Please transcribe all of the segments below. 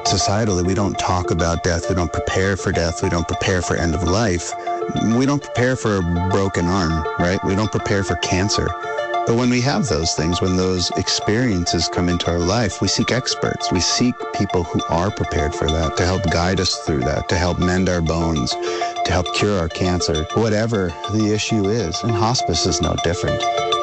Societally, we don't talk about death. We don't prepare for death. We don't prepare for end of life. We don't prepare for a broken arm, right? We don't prepare for cancer. But when we have those things, when those experiences come into our life, we seek experts. We seek people who are prepared for that, to help guide us through that, to help mend our bones, to help cure our cancer, whatever the issue is. And hospice is no different.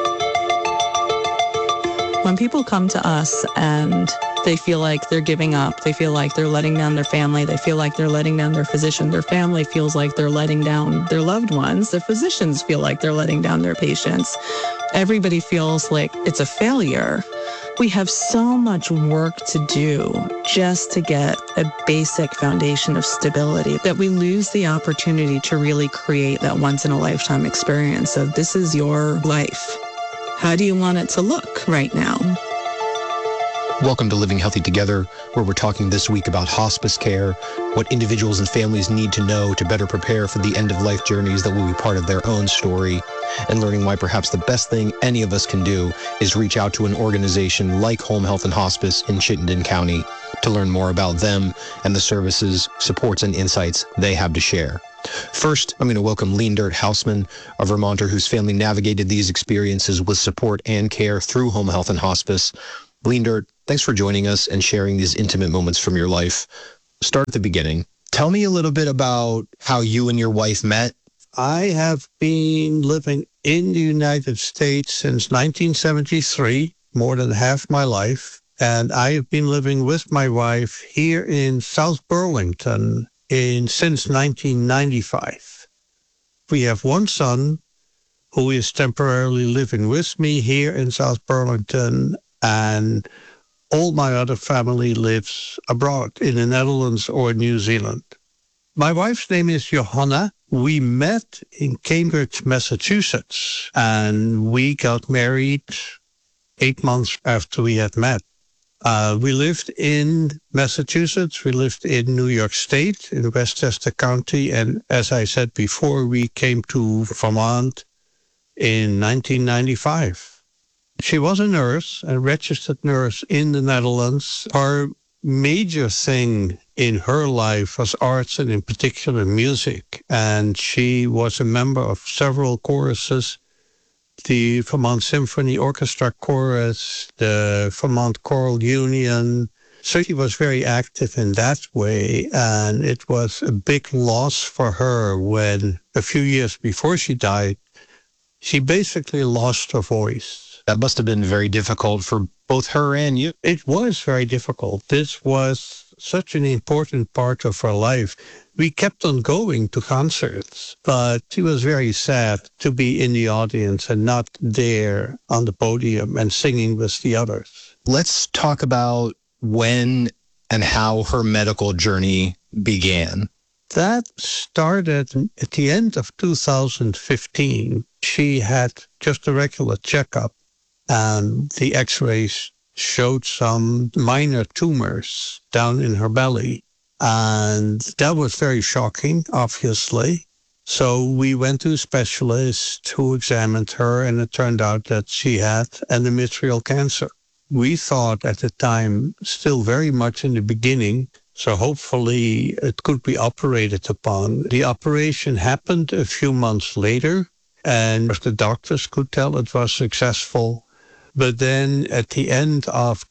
When people come to us and they feel like they're giving up, they feel like they're letting down their family, they feel like they're letting down their physician, their family feels like they're letting down their loved ones, their physicians feel like they're letting down their patients. Everybody feels like it's a failure. We have so much work to do just to get a basic foundation of stability that we lose the opportunity to really create that once-in-a-lifetime experience of this is your life. How do you want it to look right now? Welcome to Living Healthy Together, where we're talking this week about hospice care, what individuals and families need to know to better prepare for the end-of-life journeys that will be part of their own story, and learning why perhaps the best thing any of us can do is reach out to an organization like Home Health and Hospice in Chittenden County to learn more about them and the services, supports, and insights they have to share. First, I'm going to welcome Leendert Hausman, a Vermonter whose family navigated these experiences with support and care through Home Health and Hospice. Leendert, thanks for joining us and sharing these intimate moments from your life. Start at the beginning. Tell me a little bit about how you and your wife met. I have been living in the United States since 1973, more than half my life. And I have been living with my wife here in South Burlington since 1995. We have one son who is temporarily living with me here in South Burlington, and all my other family lives abroad in the Netherlands or New Zealand. My wife's name is Johanna. We met in Cambridge, Massachusetts, and we got married 8 months after we had met. We lived in Massachusetts, we lived in New York State, in Westchester County, and as I said before, we came to Vermont in 1995. She was a nurse, a registered nurse in the Netherlands. Her major thing in her life was arts and in particular music, and she was a member of several choruses, the Vermont Symphony Orchestra Chorus, the Vermont Choral Union. So she was very active in that way, and it was a big loss for her when, a few years before she died, she basically lost her voice. That must have been very difficult for both her and you. It was very difficult. This was such an important part of her life. We kept on going to concerts, but she was very sad to be in the audience and not there on the podium and singing with the others. Let's talk about when and how her medical journey began. That started at the end of 2015. She had just a regular checkup, and the x-rays showed some minor tumors down in her belly. And that was very shocking, obviously. So we went to a specialist who examined her, and it turned out that she had endometrial cancer. We thought at the time, still very much in the beginning, so hopefully it could be operated upon. The operation happened a few months later, and as the doctors could tell, it was successful. But then at the end of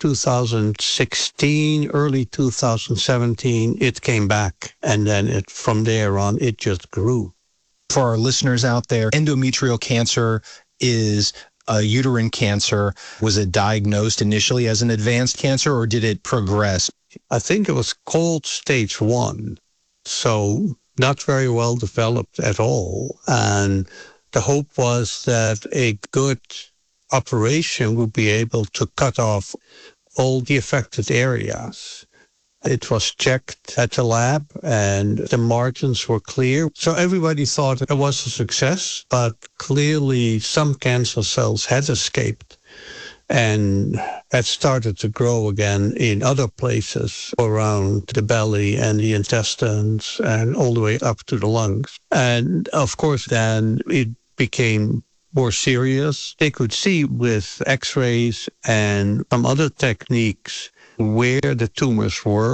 2016, early 2017, it came back. And then from there on, it just grew. For our listeners out there, endometrial cancer is a uterine cancer. Was it diagnosed initially as an advanced cancer, or did it progress? I think it was called stage 1. So not very well developed at all. And the hope was that a good operation would be able to cut off all the affected areas. It was checked at the lab and the margins were clear. So everybody thought it was a success, but clearly some cancer cells had escaped and had started to grow again in other places around the belly and the intestines and all the way up to the lungs. And of course, then it became more serious. They could see with x-rays and some other techniques where the tumors were.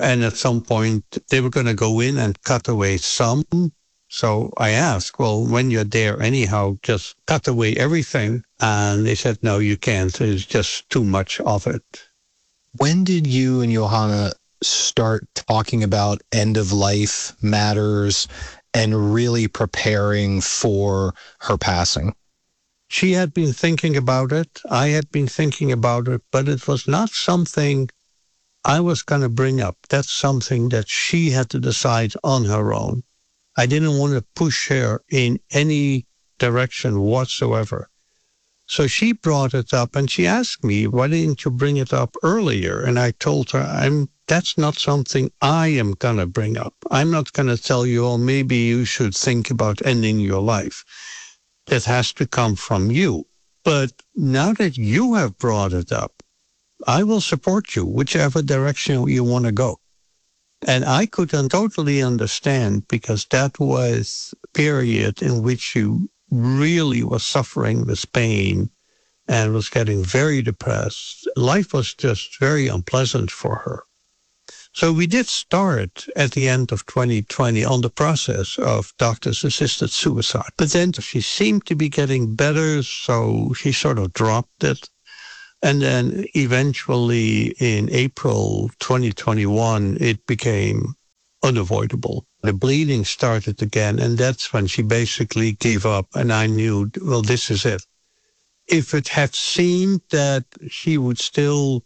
And at some point, they were going to go in and cut away some. So I asked, well, when you're there anyhow, just cut away everything. And they said, no, you can't. It's just too much of it. When did you and Johanna start talking about end-of-life matters and really preparing for her passing? She had been thinking about it. I had been thinking about it, but it was not something I was going to bring up. That's something that she had to decide on her own. I didn't want to push her in any direction whatsoever. So she brought it up and she asked me, why didn't you bring it up earlier? And I told her, that's not something I am going to bring up. I'm not going to tell you, oh, maybe you should think about ending your life. That has to come from you. But now that you have brought it up, I will support you, whichever direction you want to go. And I could totally understand, because that was a period in which she really was suffering this pain and was getting very depressed. Life was just very unpleasant for her. So we did start at the end of 2020 on the process of doctor's-assisted suicide. But then she seemed to be getting better, so she sort of dropped it. And then eventually in April 2021, it became unavoidable. The bleeding started again, and that's when she basically gave up. And I knew, well, this is it. If it had seemed that she would still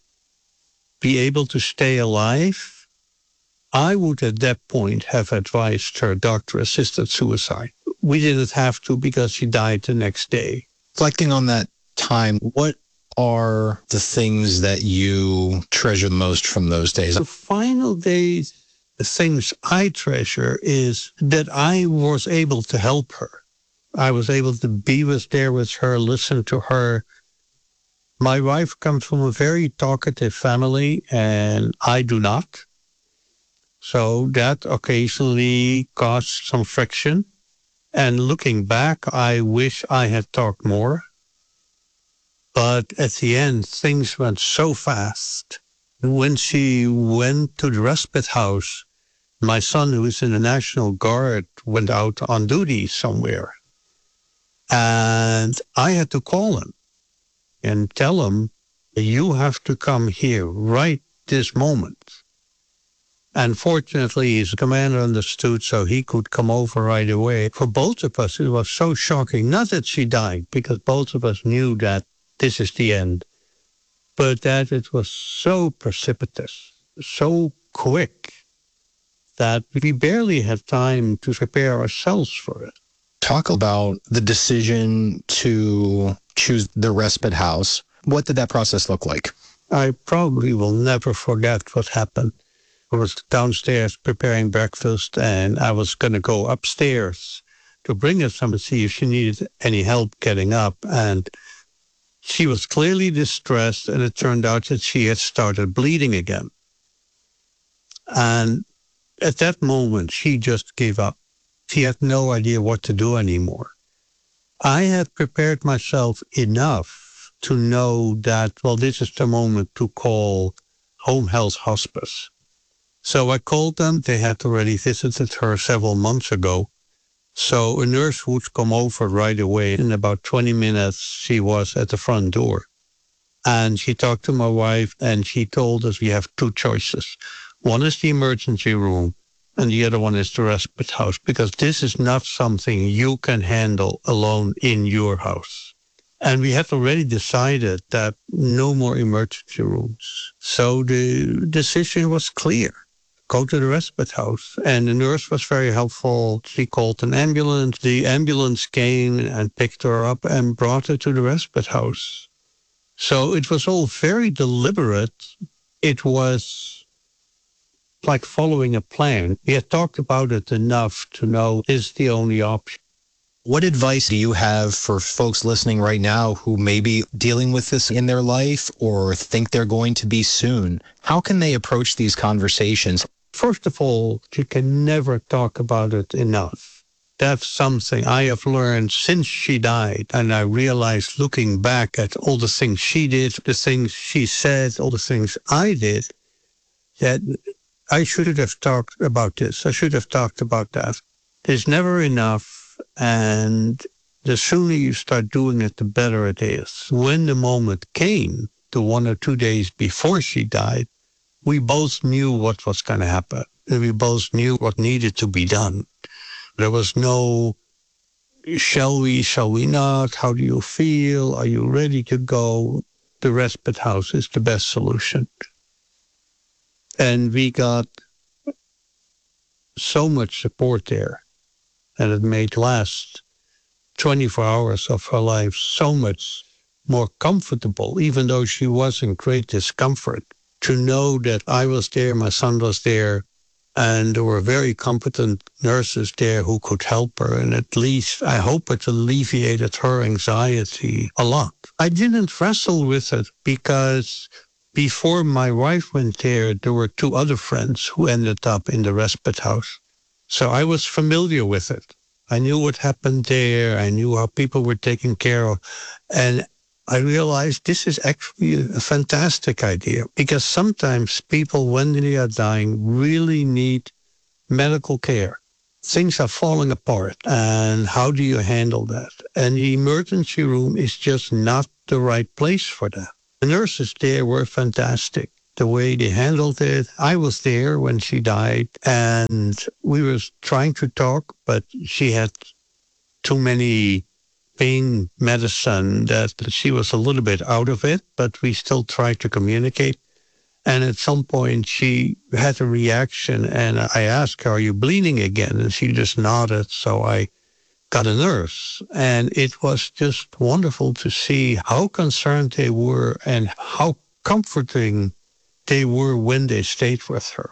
be able to stay alive, I would at that point have advised her doctor-assisted suicide. We didn't have to, because she died the next day. Reflecting on that time, what are the things that you treasure the most from those days? The final days, the things I treasure is that I was able to help her. I was able to be there with her, listen to her. My wife comes from a very talkative family, and I do not. So that occasionally caused some friction. And looking back, I wish I had talked more. But at the end, things went so fast. When she went to the respite house, my son, who is in the National Guard, went out on duty somewhere. And I had to call him and tell him, you have to come here right this moment. And fortunately, his commander understood, so he could come over right away. For both of us, it was so shocking. Not that she died, because both of us knew that this is the end, but that it was so precipitous, so quick, that we barely had time to prepare ourselves for it. Talk about the decision to choose the respite house. What did that process look like? I probably will never forget what happened. I was downstairs preparing breakfast, and I was going to go upstairs to bring her some to see if she needed any help getting up. And she was clearly distressed, and it turned out that she had started bleeding again. And at that moment, she just gave up. She had no idea what to do anymore. I had prepared myself enough to know that, well, this is the moment to call Home Health Hospice. So I called them. They had already visited her several months ago. So a nurse would come over right away. In about 20 minutes, she was at the front door. And she talked to my wife, and she told us we have two choices. One is the emergency room, and the other one is the respite house, because this is not something you can handle alone in your house. And we had already decided that no more emergency rooms. So the decision was clear. Go to the respite house. And the nurse was very helpful. She called an ambulance. The ambulance came and picked her up and brought her to the respite house. So it was all very deliberate. It was like following a plan. We had talked about it enough to know this is the only option. What advice do you have for folks listening right now who may be dealing with this in their life or think they're going to be soon? How can they approach these conversations? First of all, you can never talk about it enough. That's something I have learned since she died. And I realized, looking back at all the things she did, the things she said, all the things I did, that I should have talked about this. I should have talked about that. There's never enough, and the sooner you start doing it, the better it is. When the moment came, the 1 or 2 days before she died, we both knew what was going to happen. We both knew what needed to be done. There was no, shall we not? How do you feel? Are you ready to go? The respite house is the best solution. And we got so much support there. And it made last 24 hours of her life so much more comfortable, even though she was in great discomfort. To know that I was there, my son was there, and there were very competent nurses there who could help her. And at least I hope it alleviated her anxiety a lot. I didn't wrestle with it because before my wife went there were 2 other friends who ended up in the respite house. So I was familiar with it. I knew what happened there. I knew how people were taken care of. And I realized this is actually a fantastic idea, because sometimes people, when they are dying, really need medical care. Things are falling apart, and how do you handle that? And the emergency room is just not the right place for that. The nurses there were fantastic. The way they handled it. I was there when she died, and we were trying to talk, but she had too many pain medicine that she was a little bit out of it, but we still tried to communicate. And at some point she had a reaction, and I asked her, "Are you bleeding again?" And she just nodded. So I got a nurse, and it was just wonderful to see how concerned they were and how comforting they were when they stayed with her.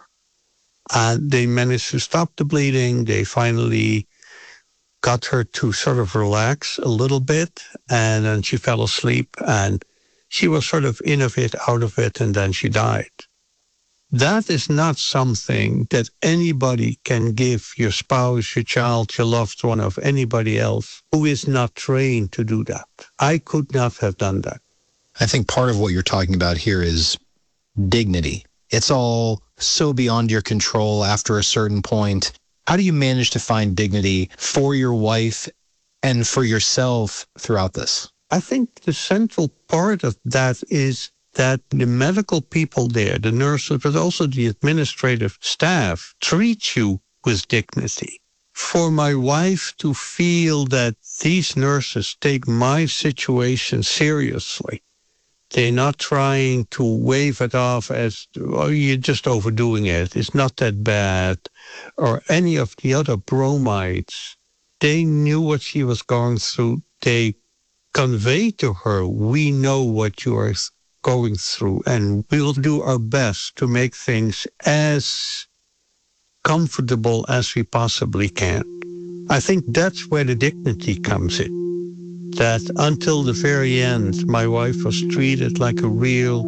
And they managed to stop the bleeding. They finally got her to sort of relax a little bit, and then she fell asleep, and she was sort of in of it, out of it, and then she died. That is not something that anybody can give your spouse, your child, your loved one, of anybody else who is not trained to do that. I could not have done that. I think part of what you're talking about here is dignity. It's all so beyond your control after a certain point. How do you manage to find dignity for your wife and for yourself throughout this? I think the central part of that is that the medical people there, the nurses, but also the administrative staff, treat you with dignity. For my wife to feel that these nurses take my situation seriously, they're not trying to wave it off as, "Oh, you're just overdoing it. It's not that bad," or any of the other bromides. They knew what she was going through. They conveyed to her, "We know what you are going through, and we'll do our best to make things as comfortable as we possibly can." I think that's where the dignity comes in. That until the very end, my wife was treated like a real